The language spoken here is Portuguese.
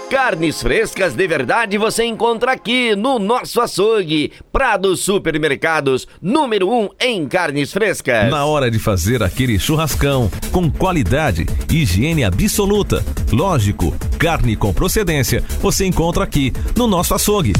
Carnes frescas de verdade você encontra aqui no nosso açougue. Prado Supermercados, número 1 em carnes frescas. Na hora de fazer aquele churrascão, com qualidade, higiene absoluta, lógico, carne com procedência, você encontra aqui no nosso açougue.